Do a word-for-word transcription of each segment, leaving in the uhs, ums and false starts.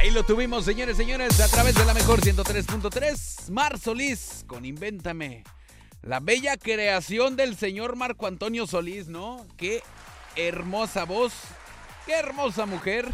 Ahí lo tuvimos, señores, señores, a través de la mejor ciento tres punto tres. Mar Solís con Invéntame. La bella creación del señor Marco Antonio Solís, ¿no? Qué hermosa voz, qué hermosa mujer.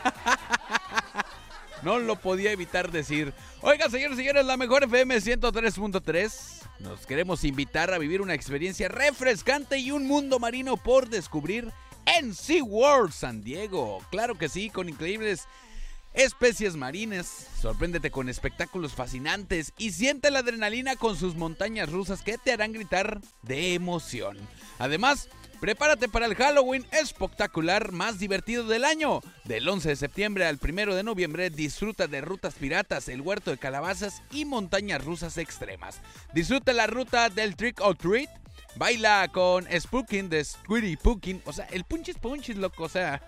No lo podía evitar decir. Oiga, señores y señores, la mejor F M ciento tres punto tres. Nos queremos invitar a vivir una experiencia refrescante y un mundo marino por descubrir en SeaWorld San Diego. Claro que sí, con increíbles especies marinas. Sorpréndete con espectáculos fascinantes y siente la adrenalina con sus montañas rusas que te harán gritar de emoción. Además, prepárate para el Halloween espectacular más divertido del año. Del once de septiembre al primero de noviembre, disfruta de rutas piratas, el huerto de calabazas y montañas rusas extremas. Disfruta la ruta del Trick or Treat. Baila con Spookin' de Squiddy Pookin. O sea, el Punchis Punchis, loco, o sea.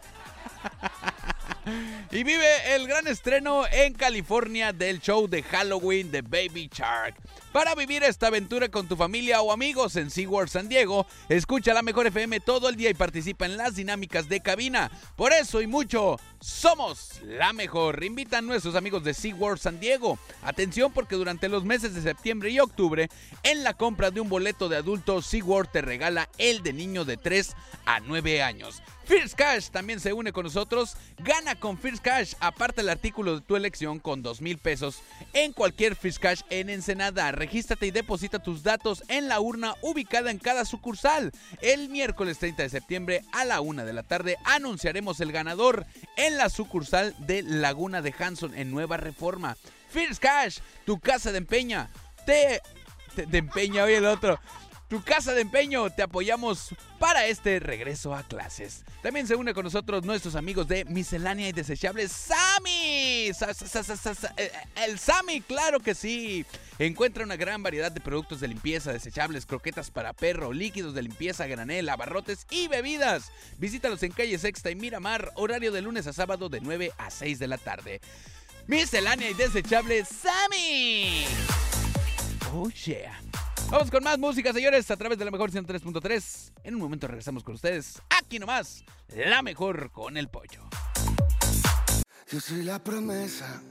Y vive el gran estreno en California del show de Halloween de Baby Shark. Para vivir esta aventura con tu familia o amigos en SeaWorld San Diego, escucha la mejor F M todo el día y participa en las dinámicas de cabina. Por eso y mucho, somos la mejor. Invitan a nuestros amigos de SeaWorld San Diego. Atención, porque durante los meses de septiembre y octubre, en la compra de un boleto de adulto, SeaWorld te regala el de niño de tres a nueve años. First Cash también se une con nosotros. Gana con First Cash. Aparte el artículo de tu elección con dos mil pesos en cualquier First Cash en Ensenada. Regístrate y deposita tus datos en la urna ubicada en cada sucursal. El miércoles treinta de septiembre a la una de la tarde anunciaremos el ganador en la sucursal de Laguna de Hanson en Nueva Reforma. First Cash, tu casa de empeña. Te, te, te empeña, oye el otro. Tu casa de empeño, te apoyamos para este regreso a clases. También se une con nosotros nuestros amigos de Miscelánea y Desechables, ¡Sammy! El Sammy, claro que sí. Encuentra una gran variedad de productos de limpieza, desechables, croquetas para perro, líquidos de limpieza, granel, abarrotes y bebidas. Visítalos en calle Sexta y Miramar, horario de lunes a sábado de nueve a seis de la tarde. Miscelánea y Desechables, ¡Sammy! Oh, yeah. Vamos con más música, señores, a través de la mejor ciento tres punto tres. En un momento regresamos con ustedes. Aquí nomás, la mejor con el pollo. Yo soy la promesa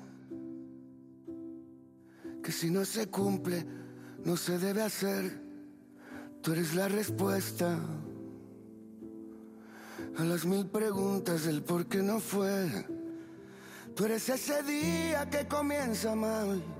que si no se cumple, no se debe hacer. Tú eres la respuesta a las mil preguntas del por qué no fue. Tú eres ese día que comienza mal